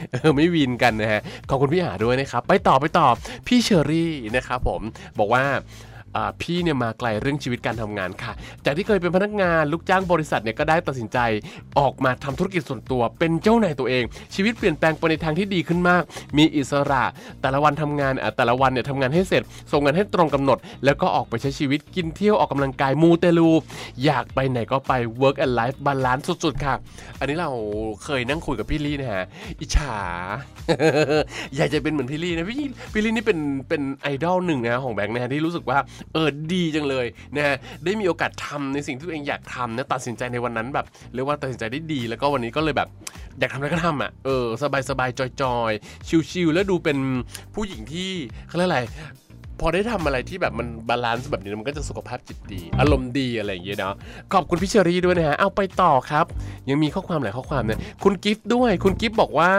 ไม่วินกันนะฮะขอบคุณพี่อาด้วยนะครับไปต่อพี่เชอรี่นะครับผมบอกว่าพี่เนี่ยมาไกลเรื่องชีวิตการทำงานค่ะจากที่เคยเป็นพนักงานลูกจ้างบริษัทเนี่ยก็ได้ตัดสินใจออกมาทำธุรกิจส่วนตัวเป็นเจ้านายตัวเองชีวิตเปลี่ยนแปลงไปในทางที่ดีขึ้นมากมีอิสระแต่ละวันทำงานแต่ละวันเนี่ยทำงานให้เสร็จส่งงานให้ตรงกำหนดแล้วก็ออกไปใช้ชีวิตกินเที่ยวออกกำลังกายมูเตลูอยากไปไหนก็ไป work and life balance สุดๆค่ะอันนี้เราเคยนั่งคุยกับพี่ลี่นะฮะอิจฉา อยากจะเป็นเหมือนพี่ลี่นะพี่ลี่นี่เป็นไอดอลหนึ่งนะของแบงค์นะฮะที่รู้สึกว่าดีจังเลยนะฮะได้มีโอกาสทำในสิ่งที่ตัวเองอยากทำนะตัดสินใจในวันนั้นแบบเรียกว่าตัดสินใจได้ดีแล้วก็วันนี้ก็เลยแบบอยากทำอะไรก็ทำอ่ะสบายจอยชิลๆแล้วดูเป็นผู้หญิงที่เขาเรียกอะไรพอได้ทำอะไรที่แบบมันบาลานซ์แบบนี้มันก็จะสุขภาพจิตดีอารมณ์ดีอะไรอย่างเงี้ยเนาะขอบคุณพี่เชอรี่ด้วยนะฮะเอาไปต่อครับยังมีข้อความหลายข้อความเนี่ยคุณกิฟต์ด้วยคุณกิฟต์บอกว่า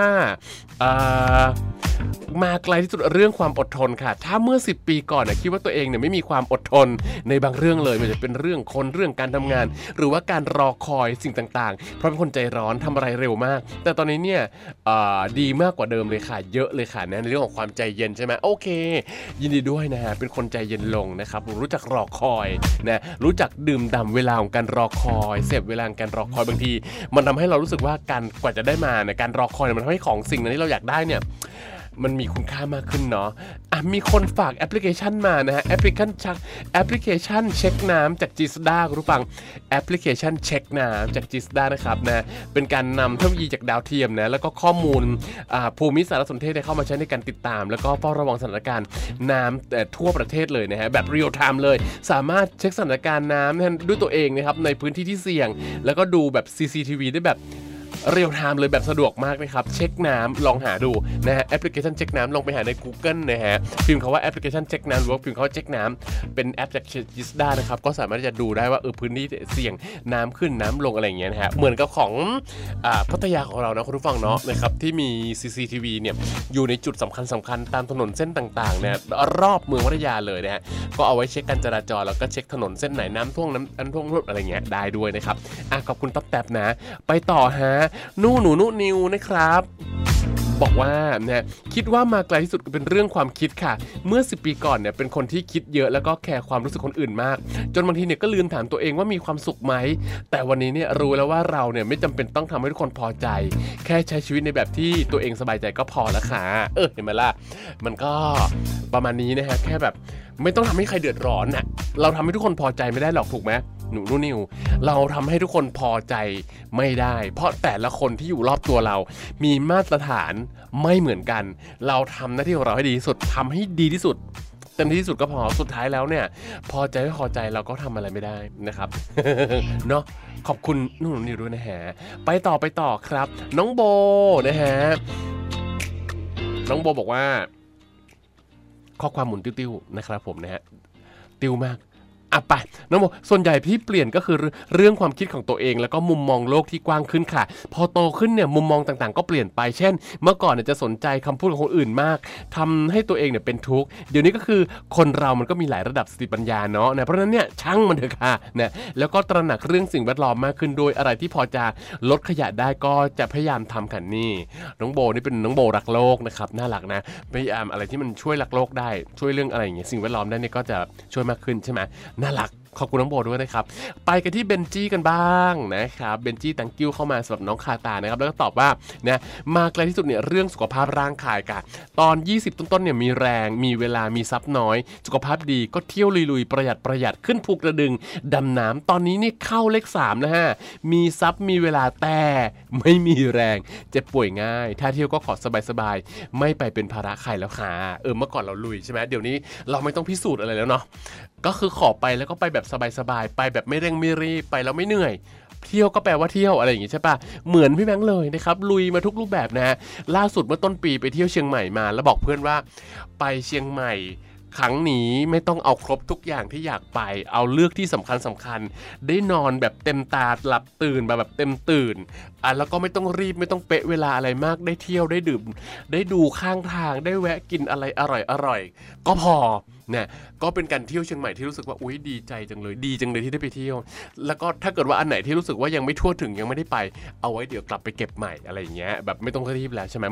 มาไกลที่สุดเรื่องความอดทนค่ะถ้าเมื่อ10 ปีก่อนคิดว่าตัวเองเนี่ยไม่มีความอดทนในบางเรื่องเลยมันจะเป็นเรื่องคนเรื่องการทำงานหรือว่าการรอคอยสิ่งต่างๆเพราะเป็นคนใจร้อนทำอะไรเร็วมากแต่ตอนนี้เนี่ยดีมากกว่าเดิมเลยค่ะเยอะเลยค่ะนะในเรื่องของความใจเย็นใช่ไหมโอเคยินดีด้วยนะฮะเป็นคนใจเย็นลงนะครับรู้จักรอคอยนะรู้จักดื่มด่ำเวลาของการรอคอยเสพเวลาการรอคอยบางทีมันทำให้เรารู้สึกว่าการกว่าจะได้มาเนี่ยการรอคอยมันทำให้ของสิ่งนั้นที่เราอยากได้เนี่ยมันมีคุณค่ามากขึ้นเนาะมีคนฝากแอปพลิเคชันมานะฮะแอปพลิเคชันเช็คน้ำจากจิสดาคุณผู้ฟังแอปพลิเคชันเช็คน้ำจากจิสดานะครับนะเป็นการนำเทคโนโลยีจากดาวเทียมนะแล้วก็ข้อมูลภูมิสารสนเทศเข้ามาใช้ในการติดตามแล้วก็เฝ้าระวังสถานการณ์น้ำทั่วประเทศเลยนะฮะแบบเรียลไทม์เลยสามารถเช็คสถานการณ์น้ำด้วยตัวเองนะครับในพื้นที่ที่เสี่ยงแล้วก็ดูแบบ CCTV ได้แบบเรียลไทม์เลยแบบสะดวกมากนะครับเช็คน้ำลองหาดูนะฮะแอปพลิเคชันเช็คน้ำลองไปหาใน Google นะฮะพิมพ์คำว่าแอปพลิเคชันเช็คน้ำหรือว่าพิมพ์คำว่าเช็คน้ำเป็นแอปจากจิสดานะครับก็สามารถจะดูได้ว่าพื้นที่เสี่ยงน้ำขึ้นน้ำลงอะไรอย่างเงี้ยนะฮะเหมือนกับของพัทยาของเรานะคุณผู้ฟังเนาะนะครับที่มี CCTV เนี่ยอยู่ในจุดสำคัญตามถนนเส้นต่างๆนะรอบเมืองพัทยาเลยนะฮะก็เอาไว้เช็คการจราจรแล้วก็เช็คถนนเส้นไหนน้ำท่วมอะไรเงี้ยได้ด้วยนะครับขอบคุณต๊อบแตบนะไปต่อฮะหนูนิวนะครับบอกว่าเนี่ยคิดว่ามาไกลที่สุดเป็นเรื่องความคิดค่ะเมื่อ10 ปีก่อนเนี่ยเป็นคนที่คิดเยอะแล้วก็แคร์ความรู้สึกคนอื่นมากจนบางทีเนี่ยก็ลืมถามตัวเองว่ามีความสุขไหมแต่วันนี้เนี่ยรู้แล้วว่าเราเนี่ยไม่จำเป็นต้องทำให้ทุกคนพอใจแค่ใช้ชีวิตในแบบที่ตัวเองสบายใจก็พอแล้วค่ะเห็นไหมล่ะมันก็ประมาณนี้นะฮะแค่แบบไม่ต้องทำให้ใครเดือดร้อนน่ะเราทำให้ทุกคนพอใจไม่ได้หรอกถูกไหมหนูนิวเราทำให้ทุกคนพอใจไม่ได้เพราะแต่ละคนที่อยู่รอบตัวเรามีมาตรฐานไม่เหมือนกันเราทำหน้าที่ของเราให้ดีที่สุดทำให้ดีที่สุดเต็มที่สุดก็พอสุดท้ายแล้วเนี่ยพอใจไม่พอใจเราก็ทำอะไรไม่ได้นะครับ เนาะขอบคุณหนูนิวด้วยนะฮะไปต่อครับน้องโบนะฮะน้องโบบอกว่าข้อความหมุนติ้วๆนะครับผมนะฮะติ้วมากไปน้องโมส่วนใหญ่พี่เปลี่ยนก็คือเรื่องความคิดของตัวเองแล้วก็มุมมองโลกที่กว้างขึ้นค่ะพอโตขึ้นเนี่ยมุมมองต่างๆก็เปลี่ยนไปเช่นเมื่อก่อนเนี่ยจะสนใจคำพูดของคนอื่นมากทำให้ตัวเองเนี่ยเป็นทุกข์เดี๋ยวนี้ก็คือคนเรามันก็มีหลายระดับสติปัญญาเนาะเพราะฉะนั้นเนี่ยช่างมันเถอะค่ะนะแล้วก็ตระหนักเรื่องสิ่งแวดล้อมมากขึ้นโดยอะไรที่พอจะลดขยะได้ก็จะพยายามทำกันนี่น้องโบนี่เป็นน้องโบรักโลกนะครับน่ารักนะพยายามอะไรที่มันช่วยรักโลกได้ช่วยเรื่องอะไรอย่างเงี้ยสิ่งแวดล้อมได้เนี่ยก็จะช่วยมากขึ้นใช่ไหมน่ารักขอบคุณน้องโบด้วยนะครับไปกันที่เบนจี้กันบ้างนะครับเบนจี้ตังกิ้วเข้ามาสำหรับน้องคาตานะครับแล้วก็ตอบว่านะมาไกลที่สุดเนี่ยเรื่องสุขภาพร่างกายกันตอน20ต้นๆเนี่ยมีแรงมีเวลามีทรัพย์น้อยสุขภาพดีก็เที่ยวลุยๆประหยัดขึ้นภูกระดึงดำน้ำตอนนี้นี่เข้าเลข3นะฮะมีทรัพย์มีเวลาแต่ไม่มีแรงเจ็บป่วยง่ายถ้าเที่ยวก็ขอสบายๆไม่ไปเป็นภาระใครแล้วค่ะเมื่อก่อนเราลุยใช่ไหมเดี๋ยวนี้เราไม่ต้องพิสูจน์อะไรแล้วเนาะก็คือขอไปแล้วก็ไปแบบสบายๆไปแบบไม่เร่งไม่รีบไปแล้วไม่เหนื่อยเที่ยวก็แปลว่าเที่ยวอะไรอย่างงี้ใช่ปะเหมือนพี่แบงค์เลยนะครับลุยมาทุกรูปแบบนะฮะล่าสุดเมื่อต้นปีไปเที่ยวเชียงใหม่มาแล้วบอกเพื่อนว่าไปเชียงใหม่ครั้งนี้ไม่ต้องเอาครบทุกอย่างที่อยากไปเอาเลือกที่สำคัญได้นอนแบบเต็มตาหลับตื่นแบบเต็มตื่นแล้วก็ไม่ต้องรีบไม่ต้องเป๊ะเวลาอะไรมากได้เที่ยวได้ดื่มได้ดูข้างทางได้แวะกินอะไรอร่อยก็พอเนี่ยก็เป็นการเที่ยวเชียงใหม่ที่รู้สึกว่าอุ๊ยดีใจจังเลยดีจังเลยที่ได้ไปเที่ยวแล้วก็ถ้าเกิดว่าอันไหนที่รู้สึกว่ายังไม่ทั่วถึงยังไม่ได้ไปเอาไว้เดี๋ยวกลับไปเก็บใหม่อะไรอย่างเงี้ยแบบไม่ต้องรีบแล้วใช่ไหม